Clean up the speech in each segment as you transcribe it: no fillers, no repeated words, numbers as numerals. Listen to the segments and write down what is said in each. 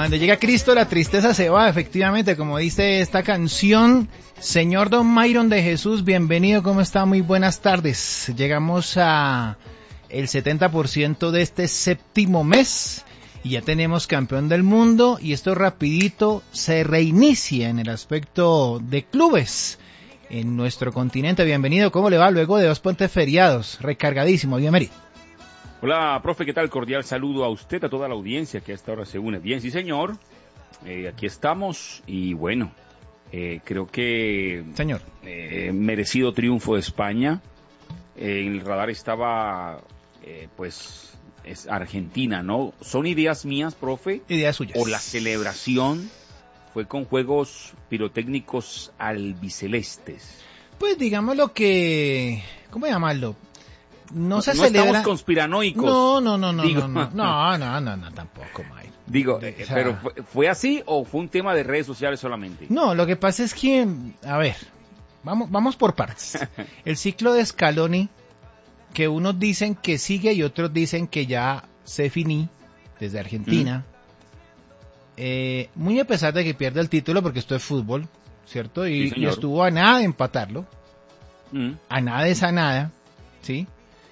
Cuando llega Cristo, la tristeza se va, efectivamente, como dice esta canción. Señor Don Myron de Jesús, bienvenido, ¿cómo está? Muy buenas tardes. Llegamos a el 70% de este séptimo mes y ya tenemos campeón del mundo, y esto rapidito se reinicia en el aspecto de clubes en nuestro continente. Bienvenido, ¿cómo le va luego de 2 puentes feriados? Recargadísimo, bienvenido. Hola, profe, ¿qué tal? Cordial saludo a usted, a toda la audiencia que a esta hora se une. Bien, sí, señor. Aquí estamos y bueno, creo que... Señor. Merecido triunfo de España. En el radar estaba, pues, es Argentina, ¿no? ¿Son ideas mías, profe? Ideas suyas. ¿O la celebración fue con juegos pirotécnicos albicelestes? Pues digámoslo que... ¿Cómo llamarlo? No se celebra... estamos conspiranoicos. No, digo. no, tampoco, Mike. Digo, O sea, pero ¿fue así o fue un tema de redes sociales solamente? No, lo que pasa es que, a ver, vamos por partes. El ciclo de Scaloni, que unos dicen que sigue y otros dicen que ya se finí desde Argentina. Muy a pesar de que pierde el título, porque esto es fútbol, ¿cierto? Y estuvo a nada de empatarlo, a nada de esa nada, ¿sí?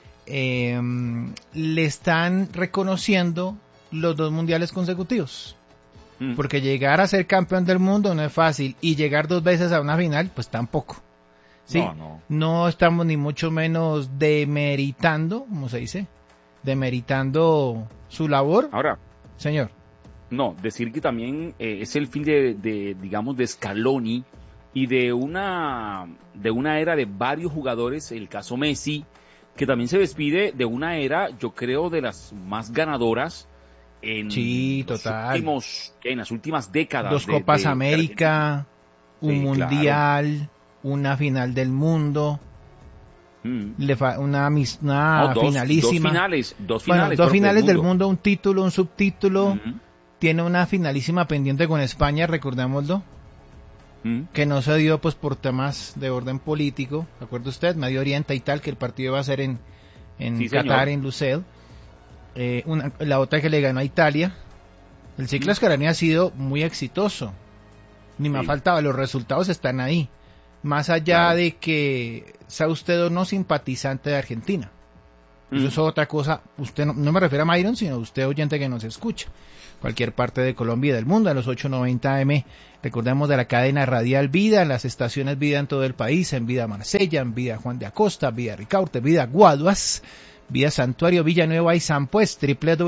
Le están reconociendo los 2 mundiales consecutivos, porque llegar a ser campeón del mundo no es fácil, y llegar 2 veces a una final pues tampoco, ¿sí? No estamos ni mucho menos demeritando, ¿cómo se dice? Demeritando su labor. Ahora, señor, no, decir que también es el fin digamos, de Scaloni y de una era de varios jugadores, el caso Messi, que también se despide de una era, yo creo, de las más ganadoras en las últimas décadas. 2 Copas América, un mundial, una final del mundo, una finalísima. Dos finales del mundo, un título, un subtítulo. Tiene una finalísima pendiente con España, recordémoslo, que no se dio pues por temas de orden político, ¿recuerda usted? Medio Oriente y tal, que el partido iba a ser en Qatar, en Lusail. La otra que le ganó a Italia. El ciclo Scaloni ha sido muy exitoso, ni me faltaba, los resultados están ahí, más allá de que sea usted o no simpatizante de Argentina. Eso es otra cosa. Usted no me refiero a Myron, sino a usted, oyente que nos escucha, cualquier parte de Colombia y del mundo, a los 890 AM, recordemos, de la cadena radial Vida, en las estaciones Vida en todo el país, en Vida Marsella, en Vida Juan de Acosta, Vida Ricaurte, Vida Guaduas, Vida Santuario, Villanueva y San Pues,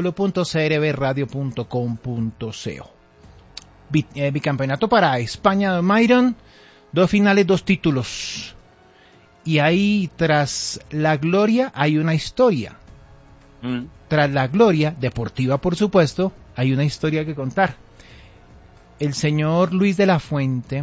www.crbradio.com.co. Bicampeonato para España de Myron, 2 finales, 2 títulos. Y ahí, tras la gloria, hay una historia. Tras la gloria, deportiva por supuesto, hay una historia que contar. El señor Luis de la Fuente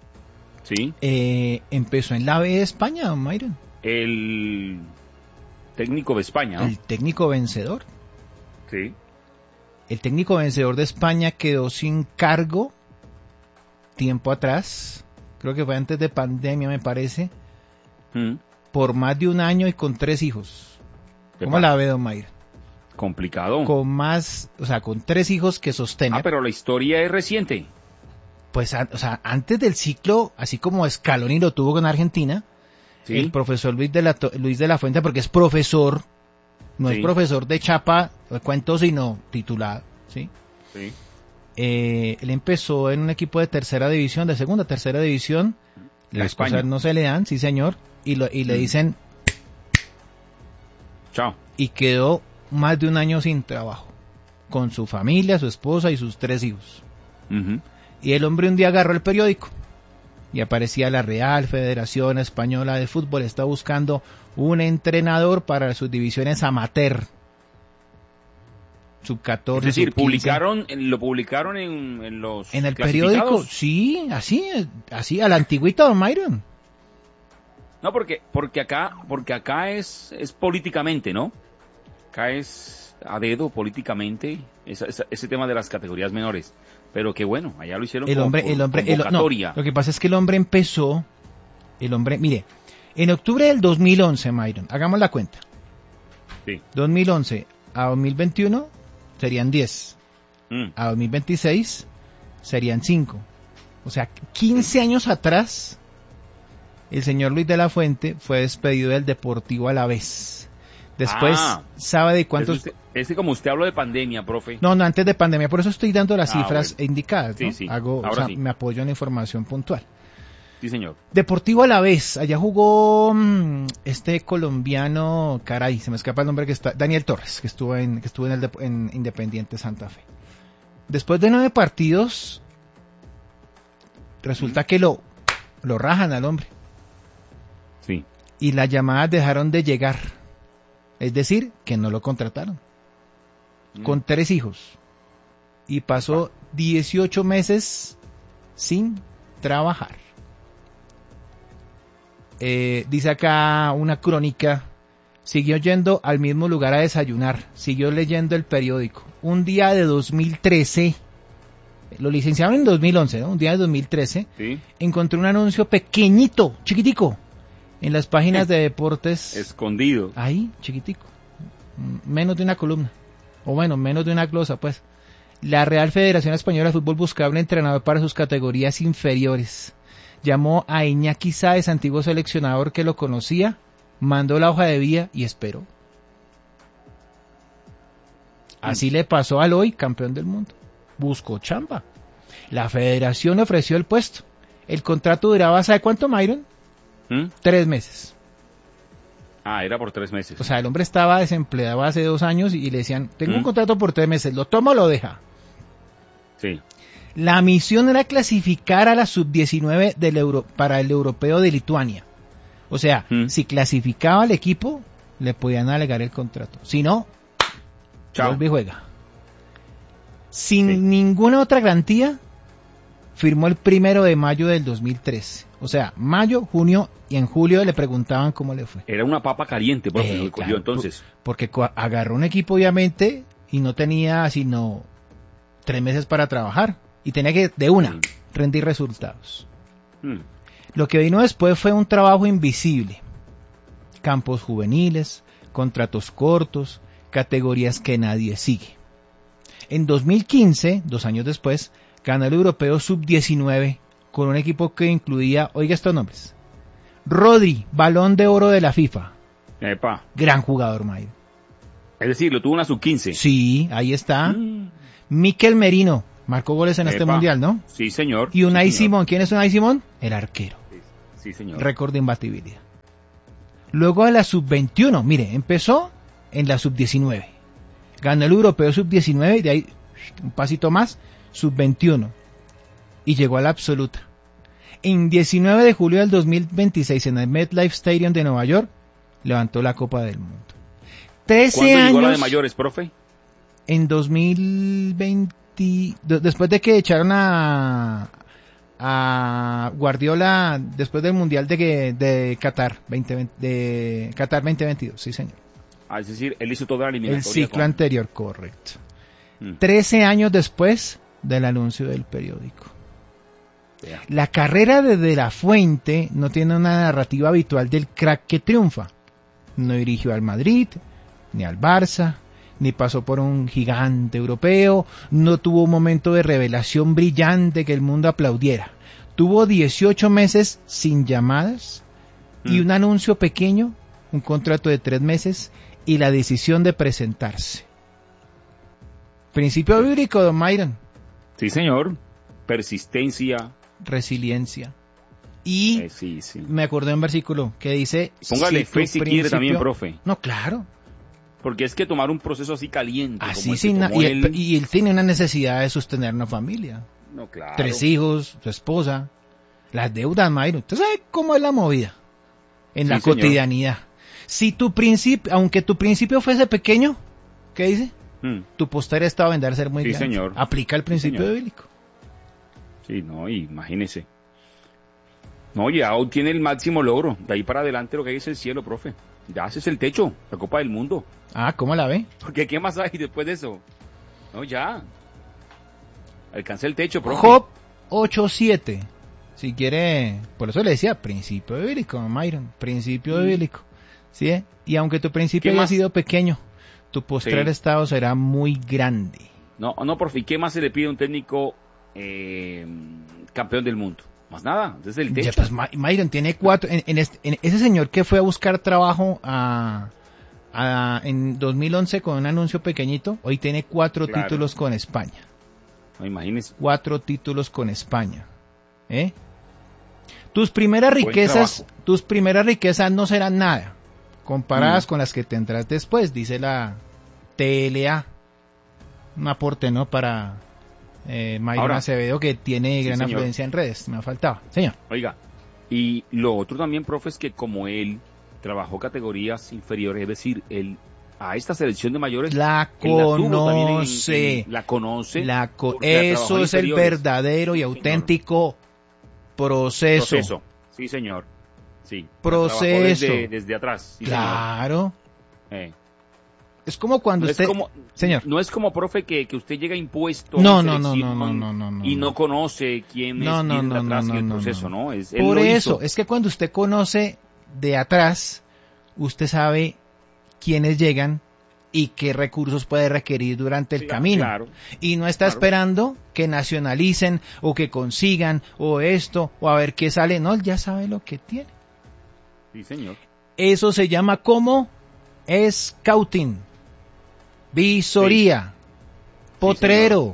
empezó en la B de España, don Myron. El técnico de España, ¿no? El técnico vencedor. Sí. El técnico vencedor de España quedó sin cargo tiempo atrás, creo que fue antes de pandemia, me parece, por más de 1 año y con 3 hijos. ¿Cómo la ve, don Myron? Complicado. Con 3 hijos que sostener. Pero la historia es reciente. Pues, antes del ciclo, así como Scaloni lo tuvo con Argentina, el profesor Luis de la Fuente, porque es profesor, no es profesor de chapa, de cuentos, sino titulado, ¿sí? Sí. Él empezó en un equipo de tercera división, las cosas no se le dan, sí señor, y le dicen chao. Y quedó más de 1 año sin trabajo, con su familia, su esposa y sus 3 hijos. Y el hombre un día agarró el periódico y aparecía la Real Federación Española de Fútbol está buscando un entrenador para sus divisiones amateur, sub-14, es decir, sub-15. lo publicaron en los en el periódico, sí, así a la antigüita, don Myron. No, porque acá es políticamente, ¿no? Acá es a dedo políticamente ese tema de las categorías menores. Pero que bueno, allá lo hicieron convocatoria. Lo que pasa es que el hombre, mire, en octubre del 2011, Myron, hagamos la cuenta. Sí. 2011 a 2021 serían 10. a 2026 serían 5. O sea, 15 años atrás, el señor Luis de la Fuente fue despedido del Deportivo Alavés. Después, ¿sabe de cuántos? Es que como usted habló de pandemia, profe. No, antes de pandemia, por eso estoy dando las cifras indicadas, ¿no? Sí. Me apoyo en la información puntual. Sí, señor. Deportivo Alavés, allá jugó este colombiano, caray, se me escapa el nombre que está, Daniel Torres, que estuvo en Independiente Santa Fe. Después de 9 partidos, resulta que lo rajan al hombre. Sí. Y las llamadas dejaron de llegar. Es decir, que no lo contrataron. Con 3 hijos. Y pasó 18 meses sin trabajar. Dice acá una crónica, siguió yendo al mismo lugar a desayunar, siguió leyendo el periódico. Un día de 2013, lo licenciaron en 2011, ¿no? Un día de 2013, sí. Encontré un anuncio pequeñito, chiquitico, en las páginas de deportes. Escondido. Ahí, chiquitico. Menos de una columna. O bueno, menos de una glosa, pues. La Real Federación Española de Fútbol buscaba un entrenador para sus categorías inferiores. Llamó a Iñaki Sáez, antiguo seleccionador que lo conocía, mandó la hoja de vida y esperó. Así le pasó al hoy campeón del mundo. Buscó chamba. La federación le ofreció el puesto. El contrato duraba, ¿sabe cuánto, Myron? 3 meses. Era por 3 meses. O sea, el hombre estaba desempleado hace 2 años y le decían, tengo un contrato por 3 meses, ¿lo toma o lo deja? Sí. La misión era clasificar a la sub-19 para el europeo de Lituania. O sea, si clasificaba al equipo, le podían alegar el contrato. Si no, vuelve y juega. Sin ninguna otra garantía, firmó el 1 de mayo del 2013. O sea, mayo, junio y en julio le preguntaban cómo le fue. Era una papa caliente, porque lo cogió entonces. Porque agarró un equipo, obviamente, y no tenía sino 3 meses para trabajar. Y tenía que, de una, rendir resultados. Lo que vino después fue un trabajo invisible. Campos juveniles, contratos cortos, categorías que nadie sigue. En 2015, 2 años después, ganó el Europeo Sub-19 con un equipo que incluía, oiga estos nombres, Rodri, Balón de Oro de la FIFA. Epa. Gran jugador, Mayo. Es decir, lo tuvo una Sub-15. Sí, ahí está. Mikel Merino. Marcó goles en este mundial, ¿no? Sí, señor. Y Unai Simón. ¿Quién es Unai Simón? El arquero. Sí, señor. Récord de imbatibilidad. Luego a la sub-21. Mire, empezó en la sub-19. Ganó el europeo sub-19 y de ahí un pasito más, sub-21. Y llegó a la absoluta. En 19 de julio del 2026 en el MetLife Stadium de Nueva York, levantó la Copa del Mundo. 13 ¿Cuándo años. llegó la de mayores, profe? En 2020. Después de que echaron a Guardiola después del Mundial de Qatar 2022, sí señor. Es decir, él hizo toda la eliminatoria. El ciclo anterior, correcto. 13 años después del anuncio del periódico. La carrera de De la Fuente no tiene una narrativa habitual del crack que triunfa. No dirigió al Madrid, ni al Barça, ni pasó por un gigante europeo, no tuvo un momento de revelación brillante que el mundo aplaudiera. Tuvo 18 meses sin llamadas y un anuncio pequeño, un contrato de 3 meses y la decisión de presentarse. Principio bíblico, don Myron. Sí, señor. Persistencia. Resiliencia. Y me acordé de un versículo que dice... Póngale fe si quiere también, profe. No, claro. Porque es que tomar un proceso así caliente. Así como y él tiene una necesidad de sostener una familia. No, claro. 3 hijos, su esposa, las deudas, Mayro. ¿Usted sabe cómo es la movida en la cotidianidad? Si tu principio, aunque tu principio fuese pequeño, ¿qué dice? Tu posterior estado vendrá a ser muy grande. Señor. Aplica el principio bíblico. Sí, no, imagínese. No, ya hoy tiene el máximo logro. De ahí para adelante lo que hay es el cielo, profe. Ya haces el techo, la Copa del Mundo. ¿Cómo la ve? Porque ¿qué más hay después de eso? No, ya. Alcancé el techo, profe. Job 8:7. Si quiere, por eso le decía, principio bíblico, Myron. Principio bíblico. ¿Sí? Y aunque tu principio haya sido pequeño, tu postrer estado será muy grande. No, profe, ¿y qué más se le pide a un técnico campeón del mundo? Más nada, desde el techo. Ya, pues Myron tiene 4, en ese señor que fue a buscar trabajo en 2011 con un anuncio pequeñito, hoy tiene 4 títulos con España. No, imagínese. 4 títulos con España. Tus primeras riquezas no serán nada comparadas con las que tendrás después, dice la TLA. Un aporte, ¿no? Para Myron Acevedo, que tiene gran afluencia en redes. Me faltaba. Señor. Oiga, y lo otro también, profe, es que como él trabajó categorías inferiores, es decir, a esta selección de mayores la conoce. Eso es el verdadero y auténtico proceso. Sí, señor. Sí. Proceso. Desde atrás. Sí, claro. Es como cuando señor. No es como, profe, que usted llega impuesto no, y no conoce quién es quién de atrás y el proceso, ¿no? Por eso, es que cuando usted conoce de atrás, usted sabe quiénes llegan y qué recursos puede requerir durante el camino. Claro, y no está esperando que nacionalicen o que consigan o esto o a ver qué sale. No, él ya sabe lo que tiene. Sí, señor. Eso se llama como scouting, visoría, potrero.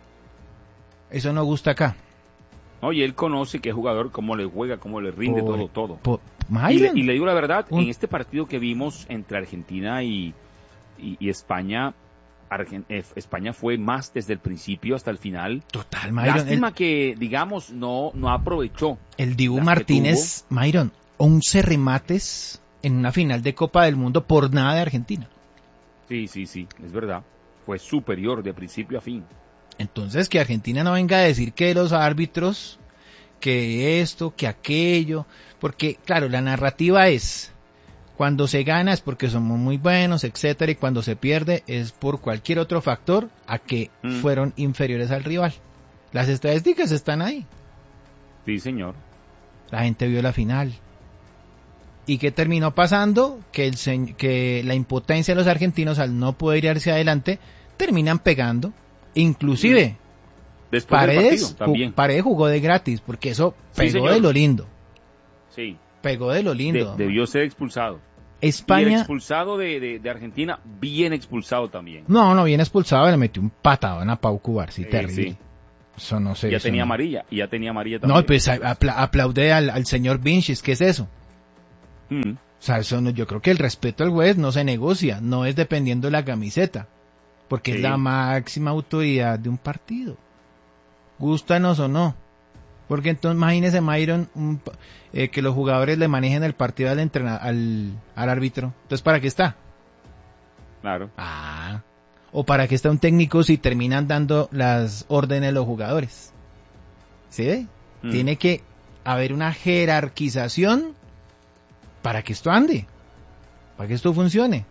Eso no gusta acá. Oye, él conoce qué jugador, cómo le juega, cómo le rinde, todo. Y le digo la verdad, en este partido que vimos entre Argentina y España, España fue más desde el principio hasta el final. Total, Myron. Lástima que, digamos, no aprovechó. El Dibu Martínez, Myron, 11 remates en una final de Copa del Mundo por nada de Argentina. Sí, es verdad. Fue superior de principio a fin. Entonces, que Argentina no venga a decir que los árbitros, que esto, que aquello, porque, claro, la narrativa es, cuando se gana es porque somos muy buenos, etcétera, y cuando se pierde es por cualquier otro factor a que fueron inferiores al rival. Las estadísticas están ahí. Sí, señor. La gente vio la final. ¿Y qué terminó pasando? Que la impotencia de los argentinos al no poder ir hacia adelante, terminan pegando. Inclusive, Paredes jugó de gratis, porque eso pegó de lo lindo. Sí. Pegó de lo lindo. Debió ser expulsado. España. Y el expulsado de Argentina, bien expulsado también. No, bien expulsado, le metió un patadón a Pau Cubarsí, terrible. Sí. Eso no sé. Ya tenía amarilla también. No, pues aplaude al señor Vinicius, ¿qué es eso? O sea, eso no, yo creo que el respeto al juez no se negocia, no es dependiendo de la camiseta, porque es la máxima autoridad de un partido, gústanos o no, porque entonces imagínese, Myron, que los jugadores le manejen el partido al árbitro, entonces ¿para qué está? Claro. O ¿para qué está un técnico si terminan dando las órdenes a los jugadores? ¿Sí? Tiene que haber una jerarquización para que esto ande, para que esto funcione.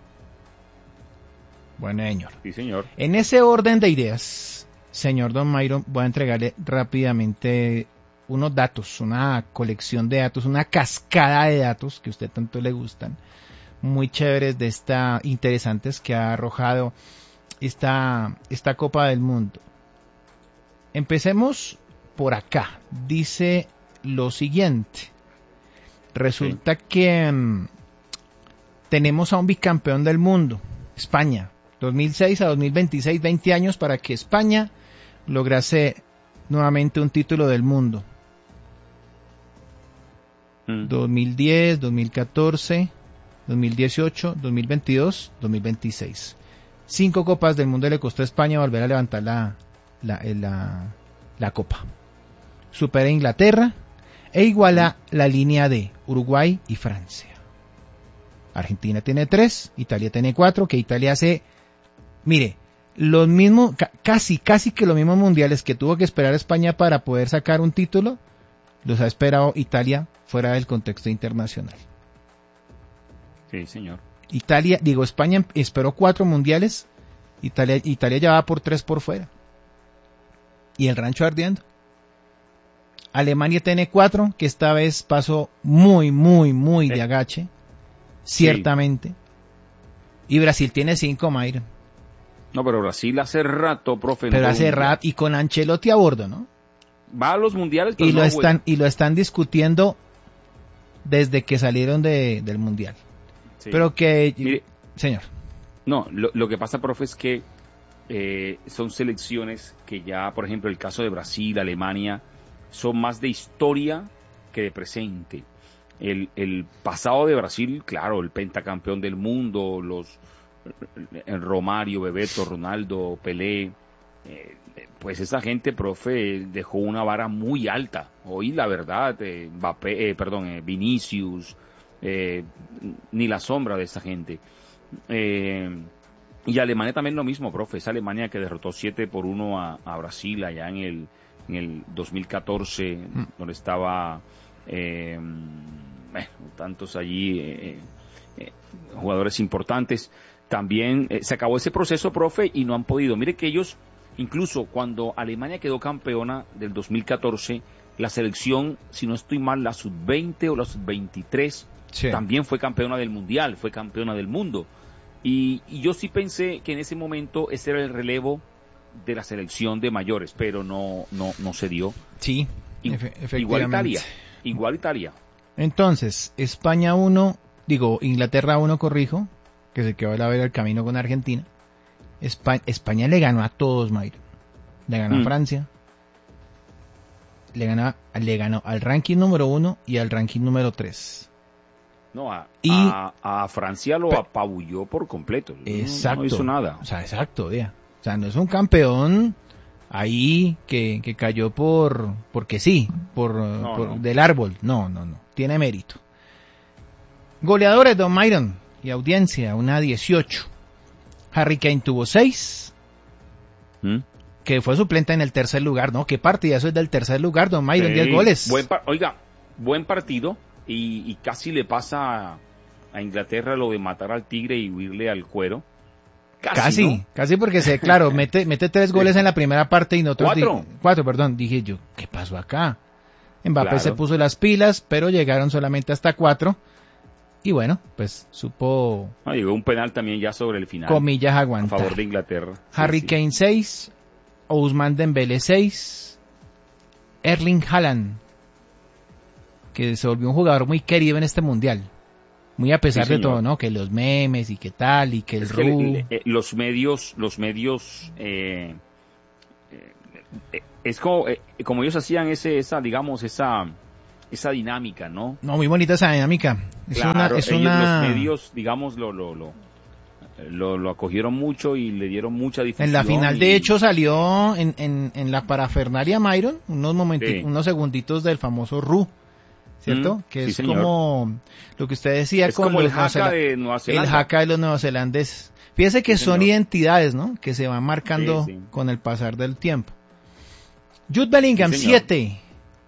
Bueno, señor. Sí, señor. En ese orden de ideas, señor Don Myron, voy a entregarle rápidamente unos datos, una colección de datos, una cascada de datos que a usted tanto le gustan, muy chéveres interesantes que ha arrojado esta Copa del Mundo. Empecemos por acá. Dice lo siguiente. Resulta que tenemos a un bicampeón del mundo, España, 2006 a 2026, 20 años para que España lograse nuevamente un título del mundo. 2010, 2014, 2018, 2022, 2026. 5 copas del mundo le costó a España volver a levantar la copa. Supera a Inglaterra e iguala la línea de Uruguay y Francia. Argentina tiene 3, Italia tiene 4, que Italia hace, mire, los mismos, casi que los mismos mundiales que tuvo que esperar España para poder sacar un título, los ha esperado Italia fuera del contexto internacional. Sí, señor. España esperó 4 mundiales, Italia ya va por 3 por fuera. Y el rancho ardiendo. Alemania tiene 4, que esta vez pasó muy de agache, ciertamente. Y Brasil tiene 5, Mayra. No, pero Brasil hace rato, profe. Pero hace rato, y con Ancelotti a bordo, ¿no? Va a los mundiales, pero y lo están discutiendo desde que salieron del mundial. Sí. Pero que... Mire, señor. No, lo que pasa, profe, es que son selecciones que ya, por ejemplo, el caso de Brasil, Alemania, son más de historia que de presente. El pasado de Brasil, claro, el pentacampeón del mundo, el Romario, Bebeto, Ronaldo, Pelé, pues esa gente, profe, dejó una vara muy alta. Hoy, la verdad, Vinicius, ni la sombra de esa gente. Y Alemania también lo mismo, profe. Esa Alemania que derrotó 7-1 a Brasil allá en el 2014, donde estaba tantos allí jugadores importantes. También se acabó ese proceso, profe, y no han podido. Mire que ellos, incluso cuando Alemania quedó campeona del 2014, la selección, si no estoy mal, la sub-20 o la sub-23, sí, también fue campeona del mundial, fue campeona del mundo. Y yo sí pensé que en ese momento ese era el relevo de la selección de mayores, pero no se dio. Sí, efectivamente. Igual Italia. Entonces, Inglaterra 1, corrijo, que se quedó a ver el camino con Argentina. España le ganó a todos, Mayro. Le ganó a Francia. Le ganó al ranking número 1 y al ranking número 3. No, a Francia lo apabulló por completo. Exacto. No hizo nada. O sea, exacto, ya. O sea, no es un campeón ahí que cayó porque sí, del árbol. No. Tiene mérito. Goleadores, don Myron, y audiencia, una 18. Harry Kane tuvo 6. Que fue suplente en el tercer lugar, ¿no? ¿Qué partidazo es del tercer lugar, don Myron? 10 goles. Buen partido. Y casi le pasa a Inglaterra lo de matar al tigre y huirle al cuero. Casi porque claro, mete 3 goles en la primera parte y nosotros 4, perdón, dije yo, ¿qué pasó acá? Mbappé se puso las pilas, pero llegaron solamente hasta 4 y bueno, pues supo... llegó un penal también ya sobre el final. Comillas aguantar. A favor de Inglaterra. Harry Kane 6, Ousmane Dembélé 6, Erling Haaland, que se volvió un jugador muy querido en este mundial. Muy a pesar de todo, ¿no? Que los memes y qué tal, y que el RU... Los medios, es como ellos hacían esa dinámica, ¿no? No, muy bonita esa dinámica. Los medios, digamos, lo acogieron mucho y le dieron mucha difusión. En la final, de hecho, salió en la parafernalia Myron, unos segunditos del famoso RU. ¿Cierto? Que es como lo que usted decía, es como el Haka de Nueva Zelanda. El Haka de los neozelandeses. Fíjese que son identidades, ¿no? Que se van marcando con el pasar del tiempo. Jude Bellingham, 7.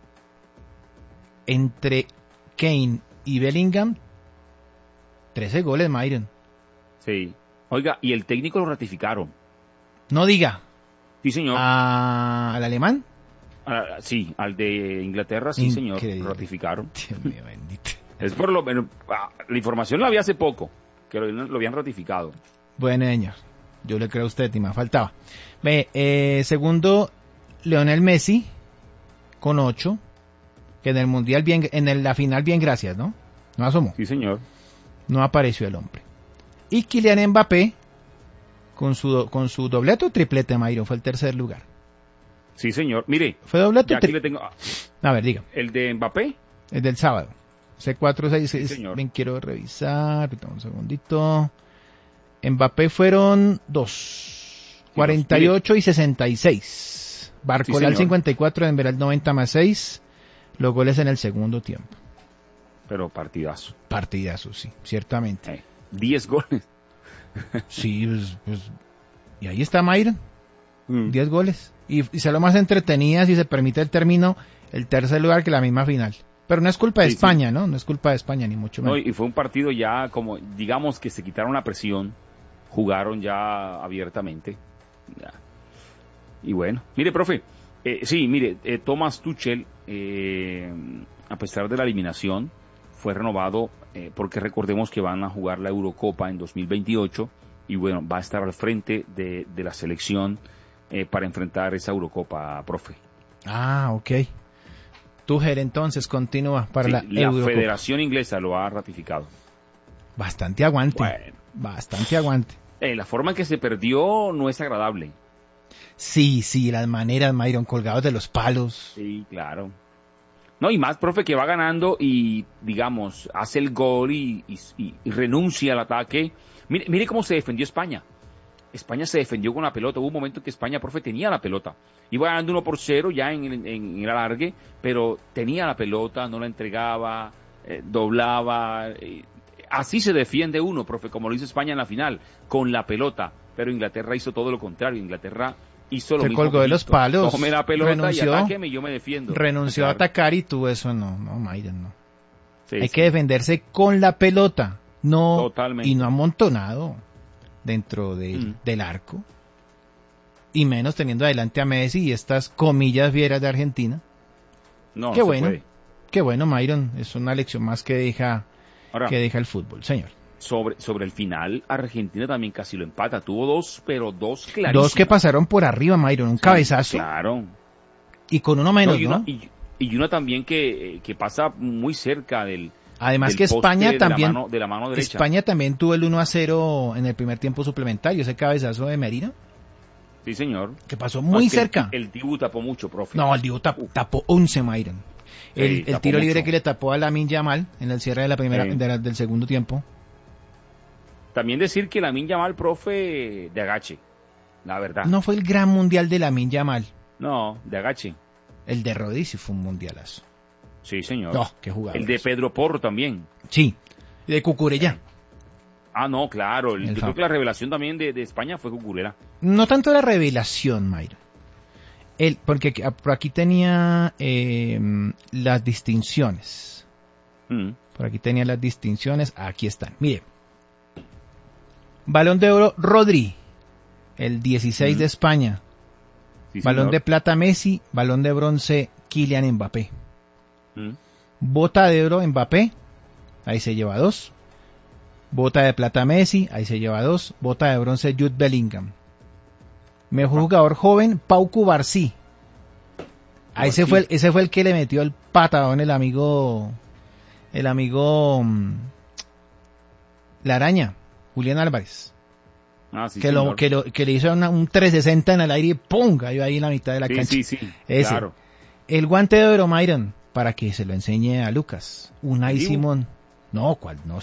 Entre Kane y Bellingham, 13 goles, Myron. Sí. Oiga, y el técnico lo ratificaron. No diga. Sí, señor. ¿Al alemán? Sí, al de Inglaterra, sí, señor, ratificaron. Dios mío, bendito. Es por lo menos, la información la había hace poco, que lo habían ratificado. Bueno, señor, yo le creo a usted y me faltaba. Segundo, Lionel Messi, con 8, que en el Mundial la final bien, gracias, ¿no? No asomó. Sí, señor. No apareció el hombre. Y Kylian Mbappé, con su doblete o triplete, Mayro, fue el tercer lugar. Sí, señor. Mire, ¿fue doblete? Aquí le tengo... A ver, diga. ¿El de Mbappé? El del sábado. C4, 6, sí, ven, quiero revisar. Un segundito. Mbappé fueron 2. 48 y 66. Barcola al 54, Dembélé al 90 más 6. Los goles en el segundo tiempo. Pero partidazo. Partidazo, sí, ciertamente. 10 goles. Sí, pues... Y ahí está Mayra. 10 goles. Y sea lo más entretenida, si se permite el término, el tercer lugar que la misma final. Pero no es culpa de España, ¿no? No es culpa de España, ni mucho menos. No, y fue un partido ya como, digamos que se quitaron la presión, jugaron ya abiertamente. Ya. Y bueno, mire, profe, Thomas Tuchel, a pesar de la eliminación, fue renovado porque recordemos que van a jugar la Eurocopa en 2028 y bueno, va a estar al frente de la selección para enfrentar esa Eurocopa, profe. Ah, ok. Tuchel entonces continúa para Sí, la Eurocopa. Federación Inglesa lo ha ratificado. Bastante aguante. Bueno. Bastante aguante. La forma en que se perdió no es agradable. Sí, las maneras, Myron, colgados de los palos. Sí, claro. No, y más, profe, que va ganando y, digamos, hace el gol y renuncia al ataque. Mire cómo se defendió España. España se defendió con la pelota. Hubo un momento en que España, profe, tenía la pelota. Iba ganando 1-0 ya en el alargue, pero tenía la pelota, no la entregaba, doblaba. Así se defiende uno, profe, como lo hizo España en la final, con la pelota. Pero Inglaterra hizo todo lo contrario. Inglaterra hizo lo mismo. Se colgó de los palos. Tome la pelota renunció, y atáqueme y yo me defiendo. Renunció a atacar y tú eso no, Myron, no. Sí, Hay que defenderse con la pelota, no. Totalmente. Y no amontonado dentro del arco. Y menos teniendo adelante a Messi y estas comillas fieras de Argentina. No, qué no bueno, se puede. qué bueno, Myron. Es una lección más que deja el fútbol, señor. Sobre el final, Argentina también casi lo empata. Tuvo dos clarísimas. Dos que pasaron por arriba, Myron. Un cabezazo. Claro. Y con uno menos, ¿no? Y una también que pasa muy cerca del. Además del que España también. De la mano derecha. España también tuvo el 1-0 en el primer tiempo suplementario. Ese cabezazo de Merino. Sí, señor. Que pasó muy cerca. El Dibu tapó mucho, profe. No, el Dibu tapó 11, Myron. El tiro libre mucho. que le tapó a Lamine Yamal en el cierre de la primera del segundo tiempo. También decir que Lamine Yamal, profe, de agache, la verdad. No fue el gran mundial de Lamine Yamal. No, de agache. El de Rodri sí fue un mundialazo. Sí, señor. No, qué jugador. El de Pedro Porro también. Sí, de Cucurella. No, claro. Yo creo que la revelación también de España fue Cucurella. No tanto la revelación, Mayra. Porque por aquí tenía las distinciones. Por aquí tenía las distinciones. Aquí están. Mire. Balón de oro, Rodri. El 16 de España. Sí, balón señor. de plata, Messi. Balón de bronce, Kylian Mbappé. Bota de oro, Mbappé. Ahí se lleva 2. Bota de plata, Messi. Ahí se lleva 2. Bota de bronce, Jude Bellingham. Mejor jugador joven, Pau Cubarsí. Ese fue el que le metió el patadón el amigo La Araña, Julián Álvarez. Sí, que le hizo un 360 en el aire y ¡pum! Cayó ahí en la mitad de la cancha. Sí, ese. Claro. El guante de oro, Myron, para que se lo enseñe a Lucas. Unai Simón. No, ¿cuál? No,